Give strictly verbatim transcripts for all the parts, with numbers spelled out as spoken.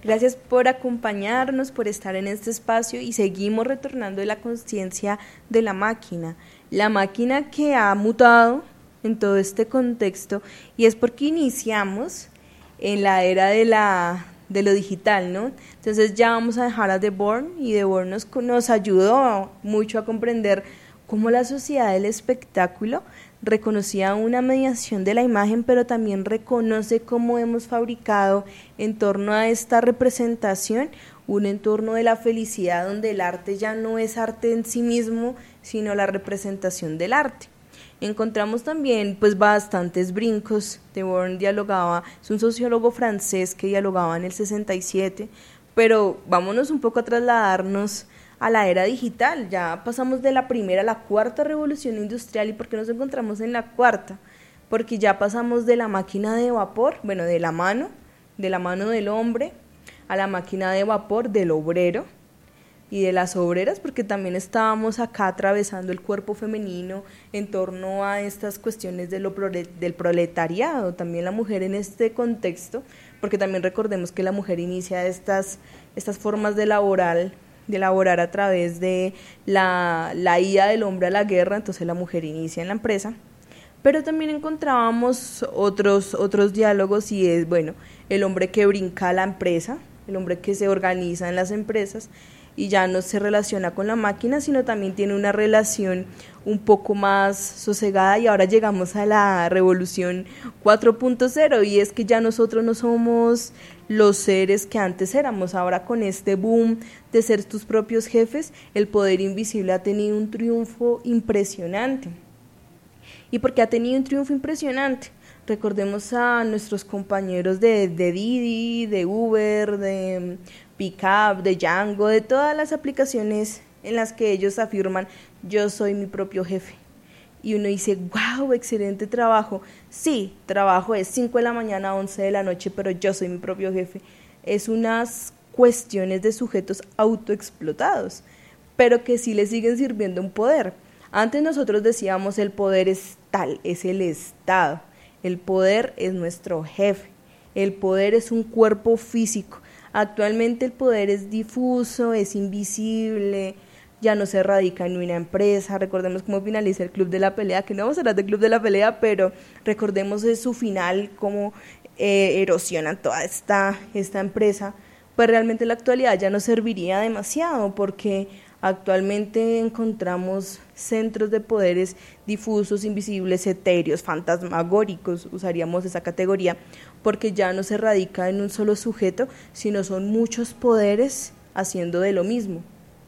Gracias por acompañarnos, por estar en este espacio y seguimos retornando de la conciencia de la máquina. La máquina que ha mutado en todo este contexto y es porque iniciamos en la era de la de lo digital, ¿no? Entonces ya vamos a dejar a The Bourne y The Bourne nos, nos ayudó mucho a comprender cómo la sociedad del espectáculo reconocía una mediación de la imagen, pero también reconoce cómo hemos fabricado en torno a esta representación un entorno de la felicidad donde el arte ya no es arte en sí mismo, sino la representación del arte. Encontramos también pues bastantes brincos. The Bourne dialogaba, es un sociólogo francés que dialogaba en el sesenta y siete, pero vámonos un poco a trasladarnos a la era digital. Ya pasamos de la primera a la cuarta revolución industrial. ¿Y por qué nos encontramos en la cuarta? Porque ya pasamos de la máquina de vapor, bueno, de la mano, de la mano del hombre, a la máquina de vapor del obrero y de las obreras, porque también estábamos acá atravesando el cuerpo femenino en torno a estas cuestiones de lo del proletariado, también la mujer en este contexto, porque también recordemos que la mujer inicia estas, estas formas de laboral, de laborar a través de la, la ida del hombre a la guerra, entonces la mujer inicia en la empresa, pero también encontrábamos otros, otros diálogos y es, bueno, el hombre que brinca a la empresa, el hombre que se organiza en las empresas, y ya no se relaciona con la máquina, sino también tiene una relación un poco más sosegada, y ahora llegamos a la revolución cuatro punto cero, y es que ya nosotros no somos los seres que antes éramos. Ahora con este boom de ser tus propios jefes, el poder invisible ha tenido un triunfo impresionante. ¿Y por qué ha tenido un triunfo impresionante? Recordemos a nuestros compañeros de, de Didi, de Uber, de Pickup, de Django, de todas las aplicaciones en las que ellos afirman, yo soy mi propio jefe. Y uno dice, wow, excelente trabajo. Sí, trabajo es cinco de la mañana a once de la noche, pero yo soy mi propio jefe. Es unas cuestiones de sujetos autoexplotados, pero que sí les siguen sirviendo un poder. Antes nosotros decíamos, el poder es tal, es el Estado. El poder es nuestro jefe. El poder es un cuerpo físico. Actualmente el poder es difuso, es invisible, ya no se radica en una empresa. Recordemos cómo finaliza el Club de la Pelea, que no vamos a hablar del Club de la Pelea, pero recordemos de su final, cómo eh, erosionan toda esta, esta empresa. Pues realmente en la actualidad ya no serviría demasiado, porque actualmente encontramos centros de poderes difusos, invisibles, etéreos, fantasmagóricos, usaríamos esa categoría, porque ya no se radica en un solo sujeto, sino son muchos poderes haciendo de lo mismo.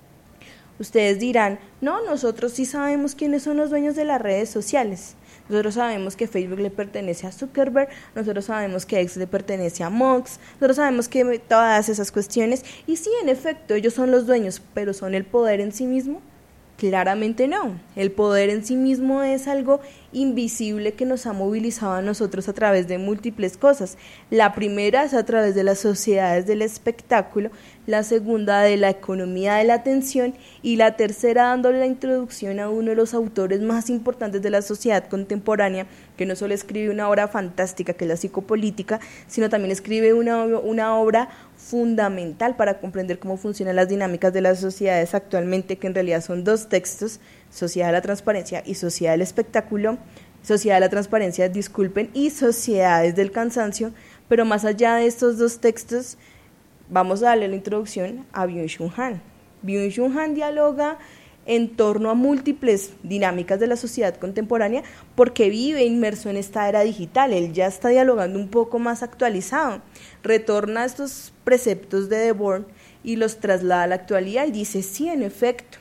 Ustedes dirán, no, nosotros sí sabemos quiénes son los dueños de las redes sociales. Nosotros sabemos que Facebook le pertenece a Zuckerberg, nosotros sabemos que X le pertenece a Musk, nosotros sabemos que todas esas cuestiones, y sí, en efecto, ellos son los dueños, pero ¿son el poder en sí mismo? Claramente no. El poder en sí mismo es algo invisible que nos ha movilizado a nosotros a través de múltiples cosas. La primera es a través de las sociedades del espectáculo, la segunda de la economía de la atención y la tercera dándole la introducción a uno de los autores más importantes de la sociedad contemporánea, que no solo escribe una obra fantástica que es la psicopolítica, sino también escribe una, una obra fundamental para comprender cómo funcionan las dinámicas de las sociedades actualmente, que en realidad son dos textos, Sociedad de la Transparencia y Sociedad del Espectáculo, Sociedad de la Transparencia, disculpen, y Sociedades del Cansancio. Pero más allá de estos dos textos, vamos a darle la introducción a Byung-Chul Han. Byung-Chul Han dialoga en torno a múltiples dinámicas de la sociedad contemporánea porque vive inmerso en esta era digital. Él ya está dialogando un poco más actualizado, retorna a estos preceptos de The Bourne y los traslada a la actualidad y dice, sí, en efecto,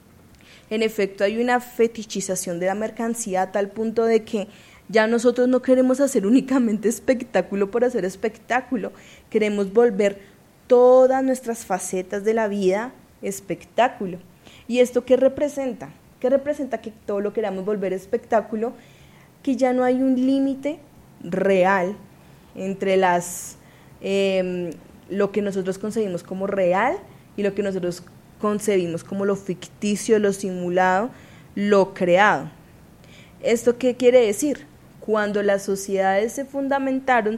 en efecto hay una fetichización de la mercancía a tal punto de que ya nosotros no queremos hacer únicamente espectáculo por hacer espectáculo, queremos volver todas nuestras facetas de la vida espectáculo. ¿Y esto qué representa? ¿Qué representa que todo lo queramos volver espectáculo? Que ya no hay un límite real entre las eh, lo que nosotros concebimos como real y lo que nosotros concebimos como lo ficticio, lo simulado, lo creado. ¿Esto qué quiere decir? Cuando las sociedades se fundamentaron